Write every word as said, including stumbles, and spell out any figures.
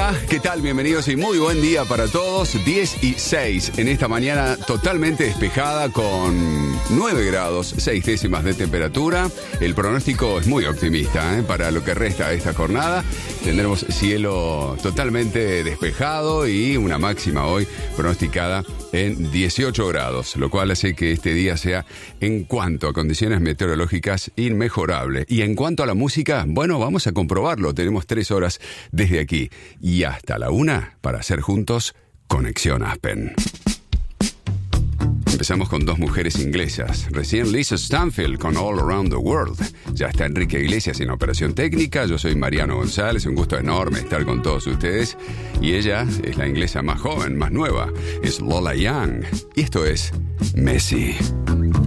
Hola, ¿qué tal? Bienvenidos y muy buen día para todos. diez y seis en esta mañana totalmente despejada con nueve grados, seis décimas de temperatura. El pronóstico es muy optimista, ¿eh? Para lo que resta de esta jornada. Tendremos cielo totalmente despejado y una máxima hoy pronosticada en dieciocho grados, lo cual hace que este día sea, en cuanto a condiciones meteorológicas, inmejorable. Y en cuanto a la música, bueno, vamos a comprobarlo. Tenemos tres horas desde aquí y hasta la una para hacer juntos Conexión Aspen. Empezamos con dos mujeres inglesas. Recién Lisa Stanfield con All Around the World. Ya está Enrique Iglesias en operación técnica. Yo soy Mariano González. Un gusto enorme estar con todos ustedes. Y ella es la inglesa más joven, más nueva. Es Lola Young. Y esto es Messi.